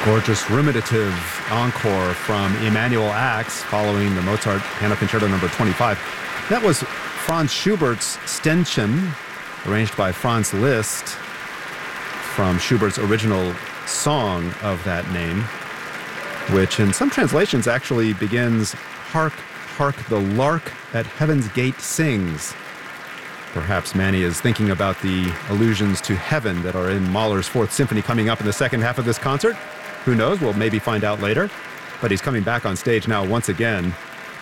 Gorgeous ruminative encore from Emanuel Ax following the Mozart Piano Concerto No. 25. That was Franz Schubert's Ständchen, arranged by Franz Liszt from Schubert's original song of that name, which in some translations actually begins, "Hark, hark, the lark at heaven's gate sings." Perhaps Manny is thinking about the allusions to heaven that are in Mahler's Fourth Symphony coming up in the second half of this concert. Who knows? We'll maybe find out later. But he's coming back on stage now once again.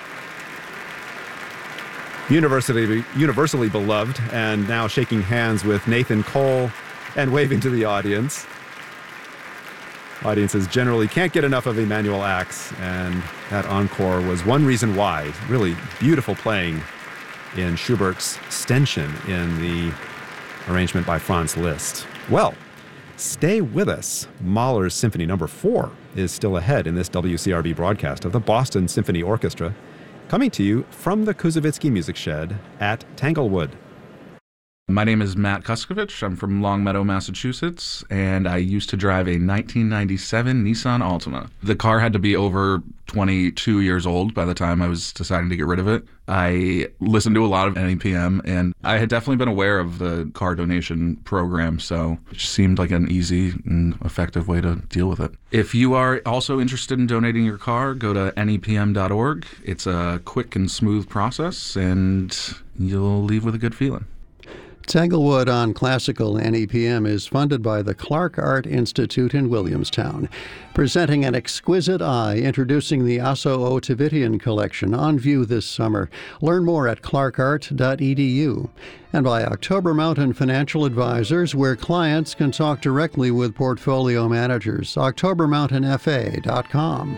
Universally beloved, and now shaking hands with Nathan Cole and waving to the audience. Audiences generally can't get enough of Emanuel Ax, and that encore was one reason why. Really beautiful playing in Schubert's Ständchen in the arrangement by Franz Liszt. Well, stay with us. Mahler's Symphony No. 4 is still ahead in this WCRB broadcast of the Boston Symphony Orchestra, coming to you from the Kuzovitsky Music Shed at Tanglewood. My name is Matt Kuskovich. I'm from Longmeadow, Massachusetts, and I used to drive a 1997 Nissan Altima. The car had to be over 22 years old by the time I was deciding to get rid of it. I listened to a lot of NEPM, and I had definitely been aware of the car donation program, so it just seemed like an easy and effective way to deal with it. If you are also interested in donating your car, go to nepm.org. It's a quick and smooth process, and you'll leave with a good feeling. Tanglewood on Classical NEPM is funded by the Clark Art Institute in Williamstown, presenting An Exquisite Eye, introducing the Asso Ottavitian collection on view this summer. Learn more at clarkart.edu. And by October Mountain Financial Advisors, where clients can talk directly with portfolio managers. octobermountainfa.com.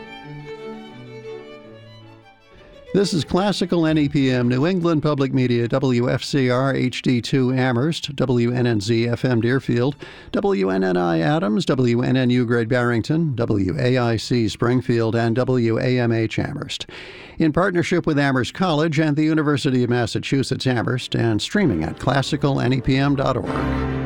This is Classical NEPM, New England Public Media, WFCR HD2 Amherst, WNNZ FM Deerfield, WNNI Adams, WNNU Great Barrington, WAIC Springfield, and WAMH Amherst. In partnership with Amherst College and the University of Massachusetts Amherst, and streaming at classicalnepm.org.